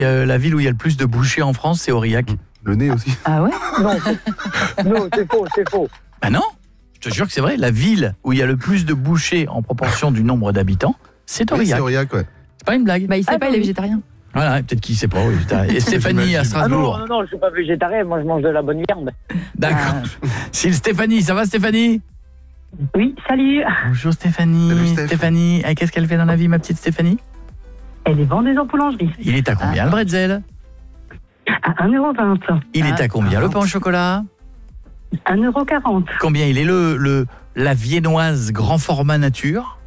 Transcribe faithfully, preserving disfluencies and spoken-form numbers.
Euh, la ville où il y a le plus de bouchées en France, c'est Aurillac. Le nez aussi. Ah ouais? Non, c'est... non, c'est faux, c'est faux. Bah non, je te jure que c'est vrai. La ville où il y a le plus de bouchées en proportion du nombre d'habitants, c'est Oui, Aurillac. c'est Aurillac, ouais. C'est pas une blague. Bah il sait Ah, pas, non, il est oui. végétarien. Voilà, peut-être qu'il sait pas. Oui, putain. Et Stéphanie à J'imagine. Ah Strasbourg. non, non, non, je suis pas végétarien, moi je mange de la bonne viande. D'accord. C'est Stéphanie, ça va Stéphanie? Oui, salut. Bonjour Stéphanie. Salut, Steph. Stéphanie, eh, qu'est-ce qu'elle fait dans la vie, ma petite Stéphanie? Elle est vendeuse en boulangerie. Il est à combien Ah. le bretzel? À un euro vingt. Il est Ah. à combien le pain au chocolat? un euro quarante. Combien il est le, le la viennoise grand format nature?